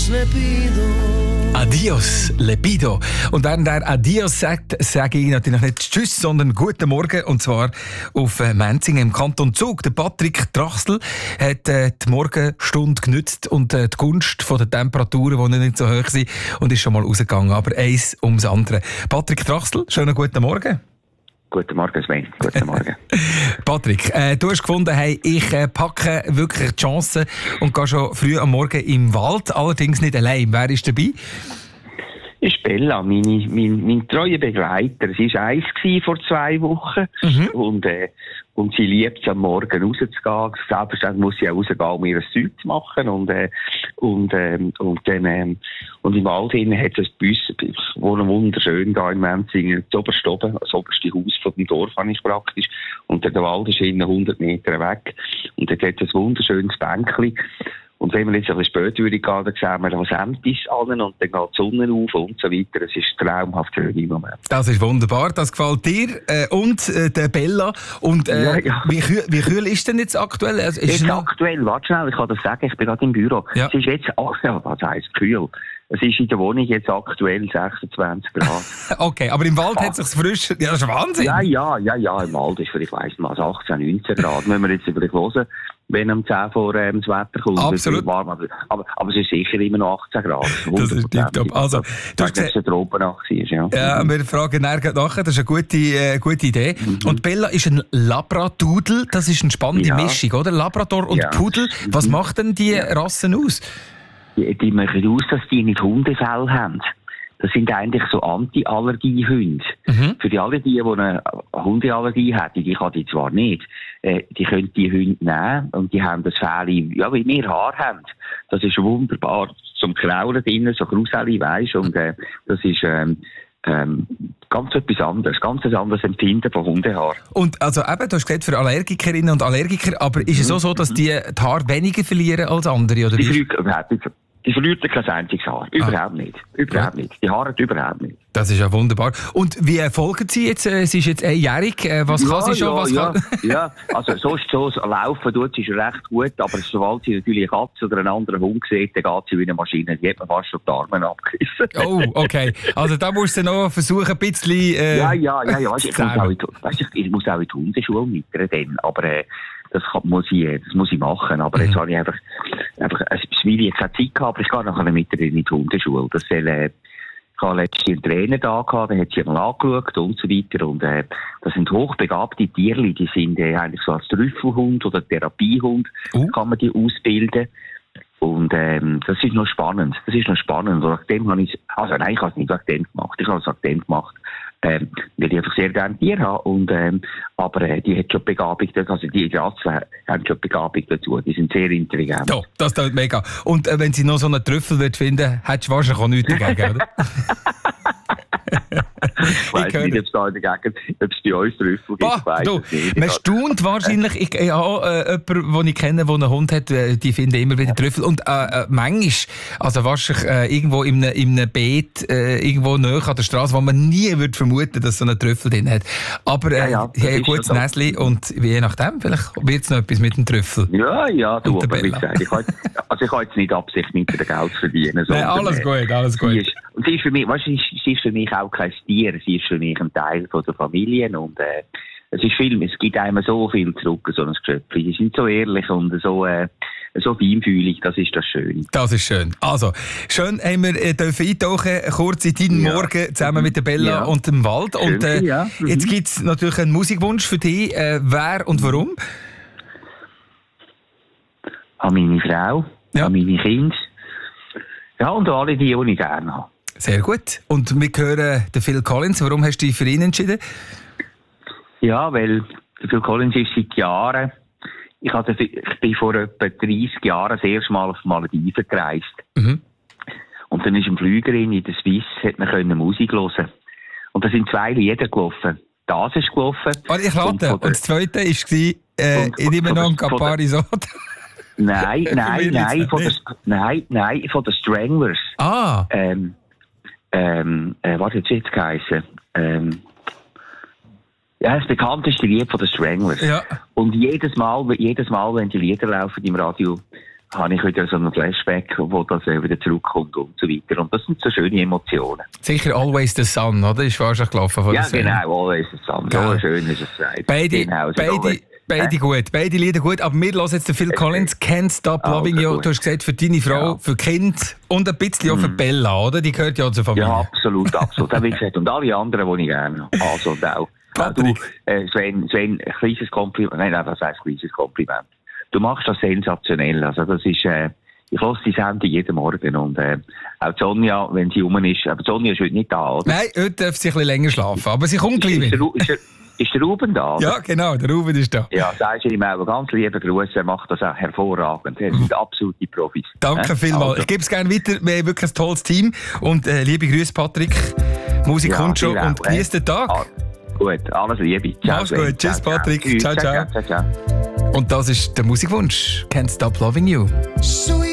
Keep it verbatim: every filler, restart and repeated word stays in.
le pido. Adios, Lepido. Und während er Adios sagt, sage ich natürlich nicht Tschüss, sondern Guten Morgen. Und zwar auf Menzingen im Kanton Zug. Der Patrick Trachsel hat äh, die Morgenstunde genützt und äh, die Gunst von den Temperaturen, die nicht so hoch sind, und ist schon mal rausgegangen. Aber eins ums andere. Patrick Trachsel, schönen guten Morgen. Guten Morgen, Sven. Guten Morgen. Patrick, äh, du hast gefunden, hey, ich äh, packe wirklich die Chance und gehe schon früh am Morgen im Wald, allerdings nicht allein. Wer ist dabei? Ist Bella, meine, mein, mein treuer Begleiter. Sie war eins vor zwei Wochen. Mhm. Und, äh, und sie liebt es, am Morgen rauszugehen. Selbstverständlich muss sie auch rausgehen, um ihr Zeug zu machen. Und, äh, und, ähm, und, dann, ähm, und im Wald hinein hat es bei uns, wohnen wunderschön da in Menzingen, das oberste oben, das oberste Haus von dem Dorf habe ich praktisch. Und der Wald ist innen hundert Meter weg. Und dort hat es ein wunderschönes Bänkchen. Und wenn wir jetzt ein bisschen später gehen, dann sehen wir was Ämtis an und dann geht die Sonne auf und so weiter. Es ist traumhaft schön im Moment. Das ist wunderbar, das gefällt dir äh, und äh, der Bella. Und äh, ja, ja. Wie, kühl, wie kühl ist denn jetzt aktuell? Also, ist jetzt noch... aktuell, warte schnell, ich kann das sagen, ich bin gerade im Büro. Ja. Es ist jetzt, ach ja, was heisst kühl? Es ist in der Wohnung jetzt aktuell sechsundzwanzig Grad. Okay, aber im Wald ah. hat es sich frisch... Ja, das ist Wahnsinn. Ja, ja, ja, ja, im Wald ist vielleicht, weiss mal, achtzehn, neunzehn Grad. Müssen wir jetzt vielleicht hören, wenn um zehn vor ähm, das Wetter kommt. Absolut. Warm, aber, aber, aber es ist sicher immer noch achtzehn Grad. Das ist tiptop. Also, du hast gesagt, Tropennacht war, ja. Ja, wir fragen nachher nachher, das ist eine gute, äh, gute Idee. Mhm. Und Bella ist ein Labradudel, das ist eine spannende ja. Mischung, oder? Labrador und ja. Pudel. Was mhm. macht denn die ja. Rassen aus? Die, die machen aus, dass die nicht Hundefell haben. Das sind eigentlich so Anti-Allergie-Hunde. Mhm. Für die alle, die, die eine Hundeallergie hätten, die kann die zwar nicht, äh, die können die Hunde nehmen und die haben das Fell, ja, wie wir Haar haben. Das ist wunderbar zum Kraulen drinnen, so Kruseli, weisst, und äh, das ist ähm, ähm, ganz etwas anderes, ganz ein anderes Empfinden von Hundehaar. Und also eben, du hast gesagt, für Allergikerinnen und Allergiker, aber ist es auch so, dass die die Haare weniger verlieren als andere? Oder die Die verliert kein einziges Haar. Überhaupt ah. nicht. Überhaupt ja. nicht. Die Haare überhaupt nicht. Das ist ja wunderbar. Und wie folgen Sie jetzt? Sie ist jetzt einjährig. Was ja, kann sie schon? Ja, was ja. kann... ja, also sonst so laufen tut sie schon recht gut, aber sobald sie natürlich eine Katze oder einen anderen Hund sieht, dann geht sie wie eine Maschine. Die hat man fast schon die Arme abgerissen. Oh, okay. Also da musst du noch versuchen, ein bisschen... Äh, ja, ja, ja. ja. Weißt, ich, muss auch in, weißt, ich muss auch in die Hundeschule mit dann, aber... Äh, Das kann, muss ich, das muss ich machen. Aber mhm. jetzt habe ich einfach, einfach, es will jetzt keine Zeit gehabt, aber ich gehe nachher mit ihr in die Hundeschule. Das soll, äh, ich habe letztens einen Trainer da gehabt, der hat sie mal angeschaut und so weiter. Und, äh, das sind hochbegabte Tierli, die sind, äh, eigentlich so als Trüffelhund oder Therapiehund, uh. kann man die ausbilden. Und, ähm, das ist noch spannend. Das ist noch spannend. Und dem habe ich, also nein, ich habe es nicht wegen dem gemacht. Ich habe es wegen dem gemacht. Ähm, weil ich einfach sehr gerne Tiere habe. Und, ähm, aber äh, die hat schon Begabung, also die Rassen haben schon Begabung dazu. Die sind sehr intelligent. Ja, das tut mega. Und äh, wenn sie noch so einen Trüffel wird finden, hättest du wahrscheinlich auch nichts dagegen, oder? Ich weiss nicht, ob es da in der Gegend, ob es bei uns Trüffel gibt. Bah, du, man staunt wahrscheinlich. Ich, ich habe äh, jemanden, den ich kenne, der einen Hund hat, die finden immer wieder Trüffel. Und äh, äh, manchmal, also wahrscheinlich äh, irgendwo in einem, in einem Beet, äh, irgendwo nahe an der Straße, wo man nie würde vermuten, dass so ein Trüffel drin hat. Aber äh, ja, ja, ich habe ein gutes Näschen und je nachdem, vielleicht wird es noch etwas mit dem Trüffel. Ja, ja, du, aber wie gesagt, ich habe also ich habe jetzt nicht Absicht, mit dem Geld zu verdienen. Nein, alles gut, alles gut. Sie ist, und sie ist für mich, weißt du, sie ist für mich auch kein Tier, sie ist für mich ein Teil von der Familie und äh, es ist viel, es gibt einem so viel zurück, so ein Geschöpfchen. Die sind so ehrlich und so, äh, so feinfühlig, das ist das Schöne. Das ist schön. Also, schön haben wir äh, dürfen eintauchen, kurz in deinen ja. Morgen, zusammen mit der Bella ja. und dem Wald. Schön, und äh, ja. mhm. jetzt gibt es natürlich einen Musikwunsch für dich. Äh, wer und warum? An meine Frau, ja. an meine Kinder. Ja, und alle die, die ich gerne habe. Sehr gut. Und wir hören den Phil Collins. Warum hast du dich für ihn entschieden? Ja, weil der Phil Collins ist seit Jahren, ich, hatte, ich bin vor etwa dreissig Jahren das erste Mal auf Malediven gereist. Mhm. Und dann ist ein Flügerin in der Swiss, hat man können Musik hören. Und da sind zwei Lieder gelaufen. Das ist gelaufen. Oh, ich lade. Und, und das zweite war, äh, und, ich nehme noch ein Campari Soda. Nein, nein, nein, von der, nein, nein, von den Stranglers. Ah. Ähm, ähm, äh, was hat es jetzt geheißen? Ähm, ja, das bekannteste Lied von den Stranglers. Ja. Und jedes Mal, jedes Mal, wenn die Lieder laufen im Radio, habe ich wieder so einen Flashback, wo das äh, wieder zurückkommt und so weiter. Und das sind so schöne Emotionen. Sicher Always the Sun, oder? Ist wahrscheinlich gelaufen von Ja, der genau, Always the Sun. So schön ist es gesagt. Beide, genau, beide, beide äh? gut, beide Lieder gut. Aber wir hören jetzt den Phil Collins, Can't Stop Loving You. Gut. Du hast gesagt, für deine Frau, ja. für Kind und ein bisschen auch für Bella, oder? Die gehört ja zur Familie. Ja, absolut, absolut. Habe ich gesagt. Und alle anderen, die ich gerne habe. Also, und auch. Du, äh, Sven, Sven, ein kleines Kompliment. Nein, nein, das heisst kleines Kompliment. Du machst das sensationell. Also, das ist, äh, ich höre die Sendung jeden Morgen. Und, äh, auch Sonja, wenn sie rum ist, aber Sonja ist heute nicht da, oder? Nein, heute darf sie ein bisschen länger schlafen. Aber sie kommt gleich wieder. Ist der, ist der Ruben da? Oder? Ja, genau, der Ruben ist da. Ja, sagst du ihm auch ganz lieben Gruß. Er macht das auch hervorragend. Er sind absolute Profis. Danke äh? vielmals. Also. Ich gebe es gerne weiter. Wir haben wirklich ein tolles Team. Und, äh, liebe Grüße, Patrick. Musik kommt schon und genießt den Tag. Ah. Gut, alles Liebe. Ciao, mach's gut. Tschüss, Patrick. Ciao, ciao. ciao, ciao. ciao. Und das ist der Musikwunsch. Can't Stop Loving You.